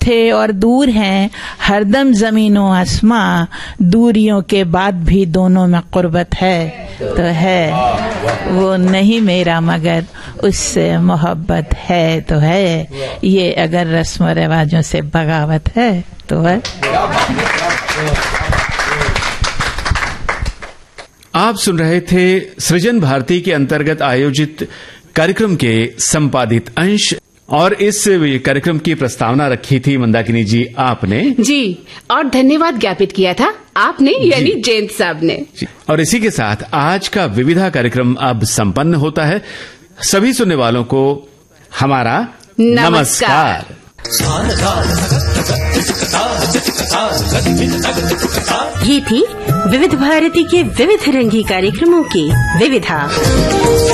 थे और दूर हैं हरदम ज़मीनों आसमां, दूरियों के बाद भी दोनों में कुर्बत है तो है, वो नहीं मेरा मगर उससे मोहब्बत है तो है, ये अगर रस्म रिवाजों से बगावत है तो है। आप सुन रहे थे सृजन भारती के अंतर्गत आयोजित कार्यक्रम के संपादित अंश, और इस कार्यक्रम की प्रस्तावना रखी थी मंदाकिनी जी आपने जी, और धन्यवाद ज्ञापित किया था आपने यानी जयंत साहब ने। और इसी के साथ आज का विविधा कार्यक्रम अब संपन्न होता है। सभी सुनने वालों को हमारा नमस्कार। ये थी विविध भारती के विविध रंगी कार्यक्रमों की विविधा।